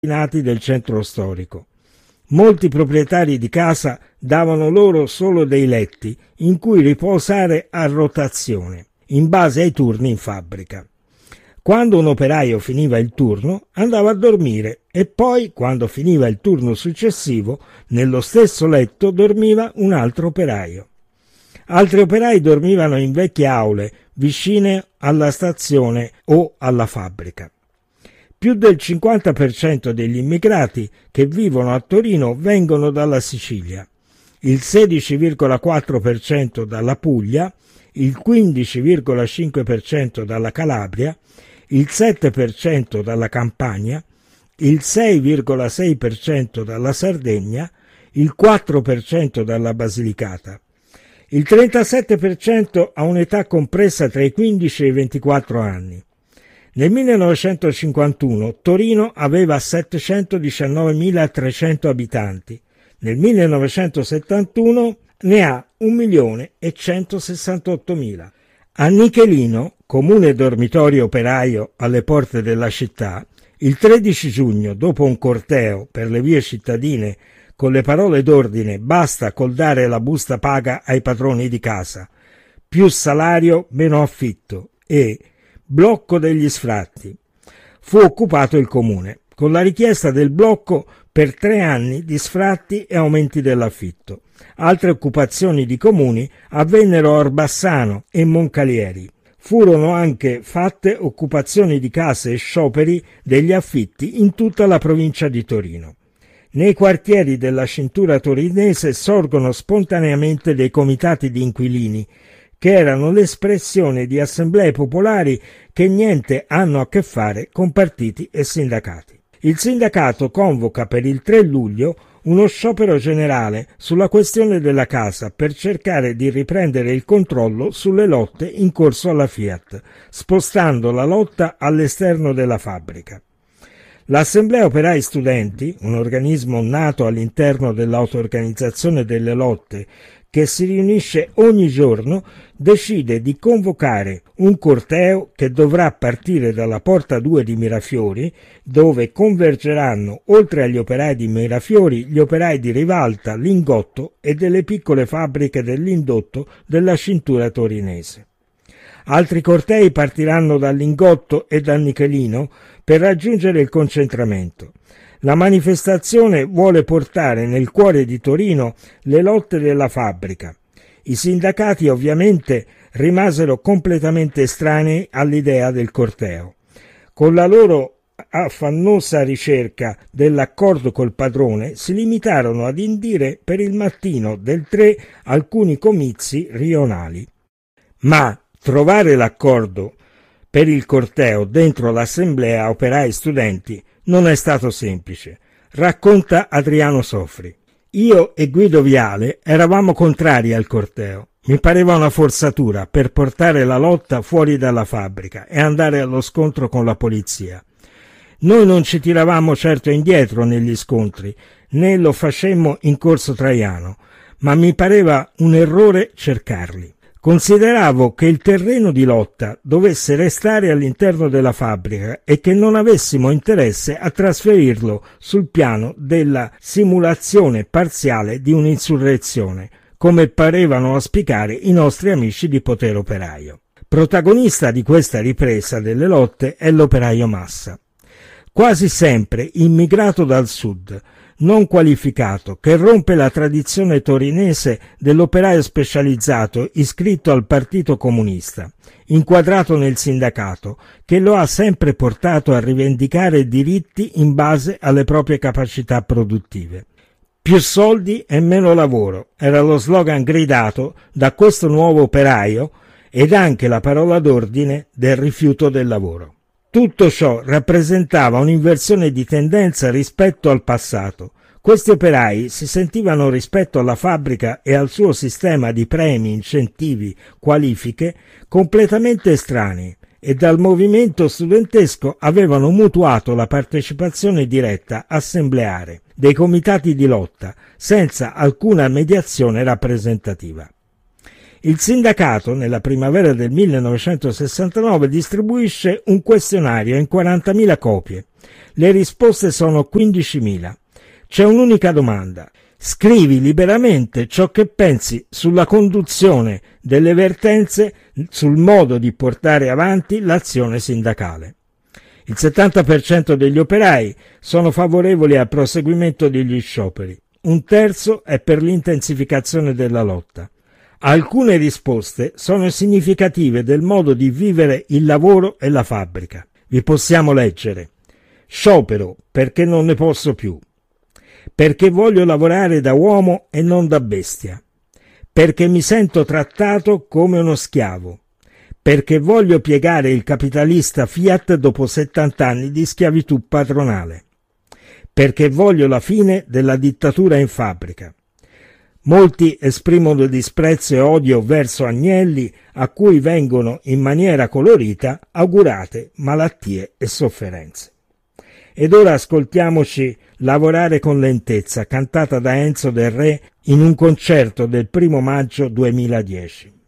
nati del centro storico. Molti proprietari di casa davano loro solo dei letti in cui riposare a rotazione, in base ai turni in fabbrica. Quando un operaio finiva il turno, andava a dormire e poi, quando finiva il turno successivo, nello stesso letto dormiva un altro operaio. Altri operai dormivano in vecchie aule vicine alla stazione o alla fabbrica. Più del 50% degli immigrati che vivono a Torino vengono dalla Sicilia, il 16,4% dalla Puglia, il 15,5% dalla Calabria, il 7% dalla Campania, il 6,6% dalla Sardegna, il 4% dalla Basilicata. Il 37% ha un'età compresa tra i 15 e i 24 anni. Nel 1951 Torino aveva 719.300 abitanti, nel 1971 ne ha 1.168.000. A Nichelino, comune dormitorio operaio alle porte della città, il 13 giugno, dopo un corteo per le vie cittadine con le parole d'ordine «Basta col dare la busta paga ai padroni di casa», «Più salario, meno affitto» e «Blocco degli sfratti», fu occupato il comune, con la richiesta del blocco per 3 anni di sfratti e aumenti dell'affitto. Altre occupazioni di comuni avvennero a Orbassano e Moncalieri. Furono anche fatte occupazioni di case e scioperi degli affitti in tutta la provincia di Torino. Nei quartieri della cintura torinese sorgono spontaneamente dei comitati di inquilini, che erano l'espressione di assemblee popolari che niente hanno a che fare con partiti e sindacati. Il sindacato convoca per il 3 luglio uno sciopero generale sulla questione della casa per cercare di riprendere il controllo sulle lotte in corso alla Fiat, spostando la lotta all'esterno della fabbrica. L'Assemblea Operai Studenti, un organismo nato all'interno dell'auto-organizzazione delle lotte, che si riunisce ogni giorno, decide di convocare un corteo che dovrà partire dalla Porta 2 di Mirafiori, dove convergeranno, oltre agli operai di Mirafiori, gli operai di Rivalta, Lingotto e delle piccole fabbriche dell'indotto della cintura torinese. Altri cortei partiranno da Lingotto e da Nichelino per raggiungere il concentramento. La manifestazione vuole portare nel cuore di Torino le lotte della fabbrica. I sindacati ovviamente rimasero completamente estranei all'idea del corteo. Con la loro affannosa ricerca dell'accordo col padrone si limitarono ad indire per il mattino del 3 alcuni comizi rionali. Ma trovare l'accordo per il corteo dentro l'Assemblea Operai Studenti non è stato semplice, racconta Adriano Soffri. Io e Guido Viale eravamo contrari al corteo. Mi pareva una forzatura per portare la lotta fuori dalla fabbrica e andare allo scontro con la polizia. Noi non ci tiravamo certo indietro negli scontri, né lo facemmo in Corso Traiano, ma mi pareva un errore cercarli. Consideravo che il terreno di lotta dovesse restare all'interno della fabbrica e che non avessimo interesse a trasferirlo sul piano della simulazione parziale di un'insurrezione, come parevano auspicare i nostri amici di Potere Operaio. Protagonista di questa ripresa delle lotte è l'operaio Massa, quasi sempre immigrato dal sud, non qualificato, che rompe la tradizione torinese dell'operaio specializzato iscritto al Partito Comunista, inquadrato nel sindacato, che lo ha sempre portato a rivendicare diritti in base alle proprie capacità produttive. Più soldi e meno lavoro era lo slogan gridato da questo nuovo operaio ed anche la parola d'ordine del rifiuto del lavoro. Tutto ciò rappresentava un'inversione di tendenza rispetto al passato. Questi operai si sentivano rispetto alla fabbrica e al suo sistema di premi, incentivi, qualifiche completamente estranei e dal movimento studentesco avevano mutuato la partecipazione diretta assembleare dei comitati di lotta senza alcuna mediazione rappresentativa. Il sindacato, nella primavera del 1969, distribuisce un questionario in 40.000 copie. Le risposte sono 15.000. C'è un'unica domanda. Scrivi liberamente ciò che pensi sulla conduzione delle vertenze, sul modo di portare avanti l'azione sindacale. Il 70% degli operai sono favorevoli al proseguimento degli scioperi. Un terzo è per l'intensificazione della lotta. Alcune risposte sono significative del modo di vivere il lavoro e la fabbrica. Vi possiamo leggere. Sciopero perché non ne posso più. Perché voglio lavorare da uomo e non da bestia. Perché mi sento trattato come uno schiavo. Perché voglio piegare il capitalista Fiat dopo 70 anni di schiavitù padronale. Perché voglio la fine della dittatura in fabbrica. Molti esprimono disprezzo e odio verso Agnelli, a cui vengono in maniera colorita augurate malattie e sofferenze. Ed ora ascoltiamoci Lavorare con lentezza, cantata da Enzo Del Re in un concerto del 1 maggio 2010.